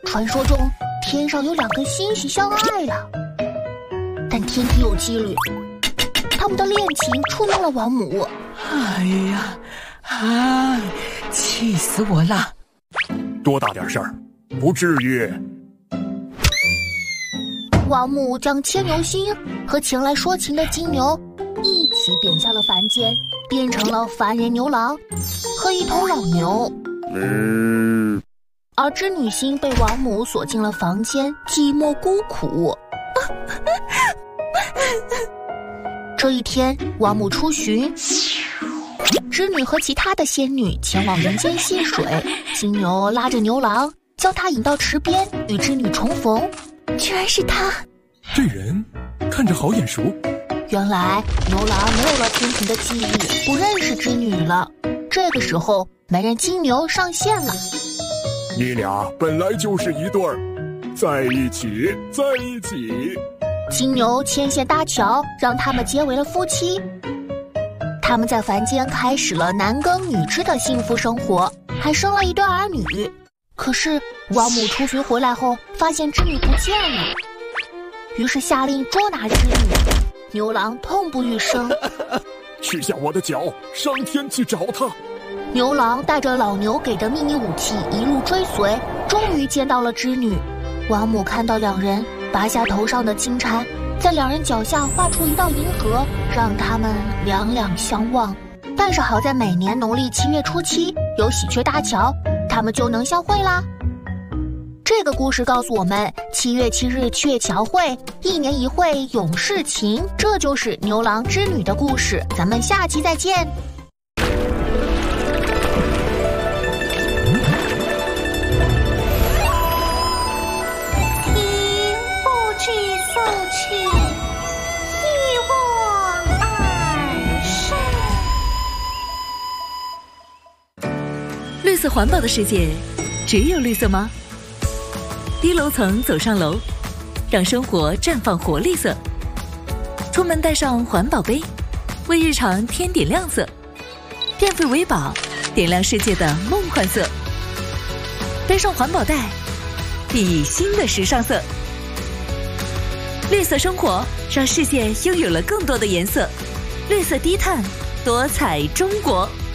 传说中天上有2颗星星相爱了，但天体有纪律，他们的恋情触怒了王母。 哎呀，气死我了！ 多大点事儿，不至于。 王母将牵牛星和前来说情的金牛一起贬下了凡间，变成了凡人牛郎和一头老牛。而织女星被王母锁进了房间，寂寞孤苦。这一天，王母出巡，织女和其他的仙女前往人间戏水，金牛拉着牛郎将他引到池边，与织女重逢。居然是他！ 这人看着好眼熟。 原来牛郎没有了天庭的记忆，不认识织女了。这个时候，媒人金牛上线了。 你俩本来就是一对儿，在一起。金牛牵线搭桥，让他们结为了夫妻。他们在凡间开始了男耕女织的幸福生活，还生了一对儿女。可是王母出巡回来后，发现织女不见了，于是下令捉拿织女。牛郎痛不欲生， 取下我的脚，上天去找他。 牛郎带着老牛给的秘密武器一路追随，终于见到了织女。王母看到2人，拔下头上的金钗，在2人脚下画出一道银河，让他们两两相望。但是好在每年农历7月初7有喜鹊搭桥，他们就能相会啦。这个故事告诉我们，7月7日鹊桥会，1年1会永世情，这就是牛郎织女的故事。咱们下期再见。 绿色环保的世界，只有绿色吗？低楼层走上楼，让生活绽放活力色。出门带上环保杯，为日常添点亮色。电费为宝，点亮世界的梦幻色。背上环保袋，熠熠新的时尚色。绿色生活，让世界拥有了更多的颜色。绿色低碳，多彩中国。